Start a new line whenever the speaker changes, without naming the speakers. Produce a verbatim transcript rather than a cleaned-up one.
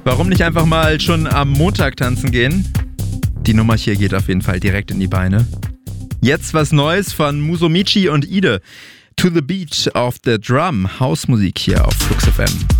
Warum nicht einfach mal schon am Montag tanzen gehen? Die Nummer hier geht auf jeden Fall direkt in die Beine. Jetzt was Neues von Musomichi und Ide. To the Beat of the Drum. Hausmusik hier auf Flux F M.